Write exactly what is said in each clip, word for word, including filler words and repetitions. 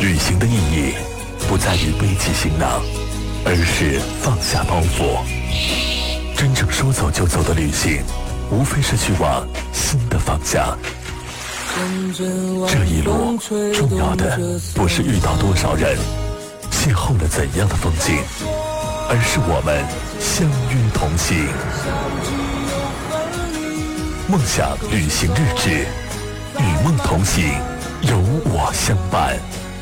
旅行的意义不在于背起行囊，而是放下包袱。真正说走就走的旅行，无非是去往新的方向。这一路重要的不是遇到多少人，邂逅了怎样的风景，而是我们相约同行。梦想旅行日志，与梦同行，有我相伴。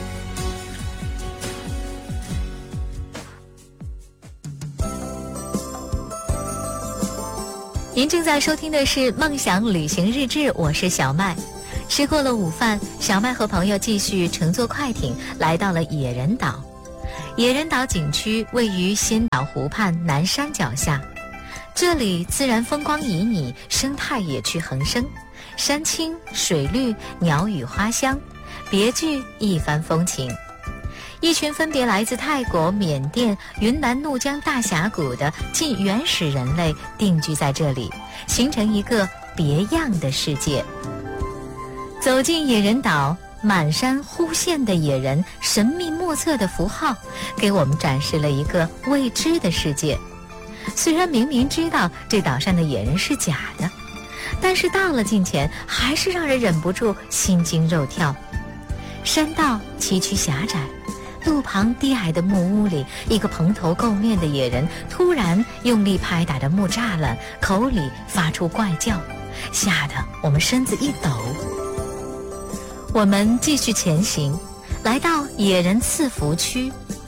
您正在收听的是梦想旅行日志，我是小麦。吃过了午饭，小麦和朋友继续乘坐快艇来到了野人岛。野人岛景区位于仙岛湖畔南山脚下，这里自然风光旖旎，生态野趣横生，山青水绿，鸟语花香，别具一番风情。一群分别来自泰国、缅甸、云南怒江大峡谷的近原始人类定居在这里，形成一个别样的世界。走进野人岛，满山忽现的野人，神秘莫测的符号，给我们展示了一个未知的世界。虽然明明知道这岛上的野人是假的，但是到了近前，还是让人忍不住心惊肉跳。山道崎岖狭窄，路旁低矮的木屋里，一个蓬头垢面的野人突然用力拍打着木栅栏，口里发出怪叫，吓得我们身子一抖。我们继续前行，来到野人赐福区。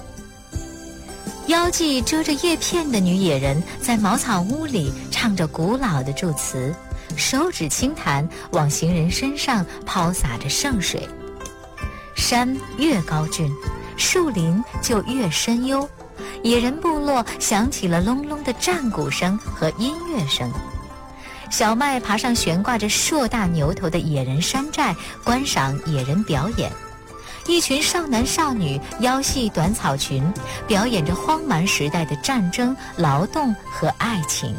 腰际遮着叶片的女野人在茅草屋里唱着古老的祝词，手指轻弹，往行人身上抛洒着圣水。山越高峻，树林就越深幽，野人部落响起了隆隆的战鼓声和音乐声。小麦爬上悬挂着硕大牛头的野人山寨，观赏野人表演。一群少男少女腰系短草裙，表演着荒蛮时代的战争、劳动和爱情。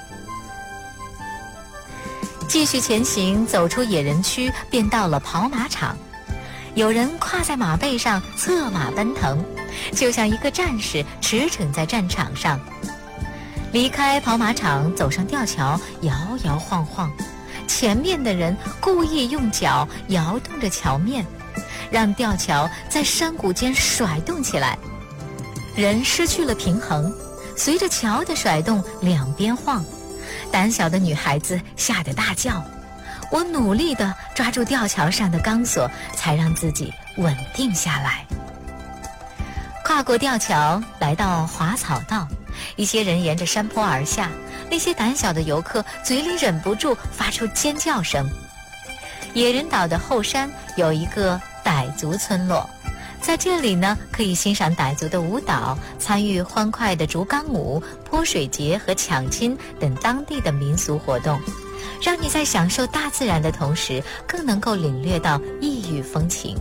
继续前行，走出野人区，便到了跑马场。有人跨在马背上策马奔腾，就像一个战士驰骋在战场上。离开跑马场，走上吊桥，摇摇晃晃，前面的人故意用脚摇动着桥面，让吊桥在山谷间甩动起来。人失去了平衡，随着桥的甩动两边晃，胆小的女孩子吓得大叫。我努力地抓住吊桥上的钢索，才让自己稳定下来。跨过吊桥，来到滑草道，一些人沿着山坡而下，那些胆小的游客嘴里忍不住发出尖叫声。野人岛的后山有一个傣族村落，在这里呢，可以欣赏傣族的舞蹈，参与欢快的竹竿舞、泼水节和抢亲等当地的民俗活动，让你在享受大自然的同时，更能够领略到异域风情。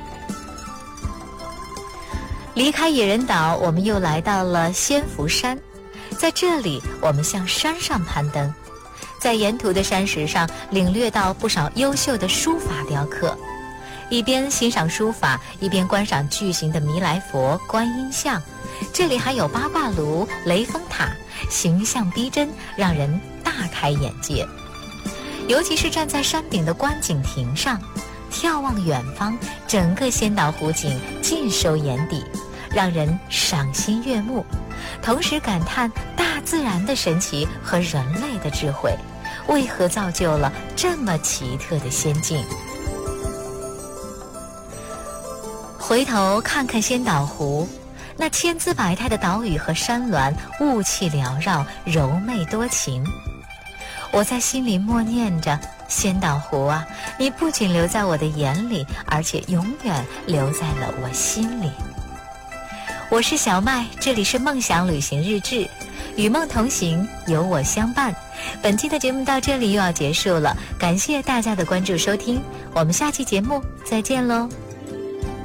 离开野人岛，我们又来到了仙福山。在这里，我们向山上攀登，在沿途的山石上领略到不少优秀的书法雕刻。一边欣赏书法，一边观赏巨型的弥来佛、观音像。这里还有八卦炉、雷峰塔，形象逼真，让人大开眼界。尤其是站在山顶的观景亭上，眺望远方，整个仙岛湖景尽收眼底，让人赏心悦目，同时感叹大自然的神奇和人类的智慧，为何造就了这么奇特的仙境。回头看看仙岛湖，那千姿百态的岛屿和山峦，雾气缭绕，柔媚多情。我在心里默念着，仙岛湖啊，你不仅留在我的眼里，而且永远留在了我心里。我是小麦，这里是梦想旅行日志，与梦同行，有我相伴。本期的节目到这里又要结束了，感谢大家的关注收听，我们下期节目再见喽。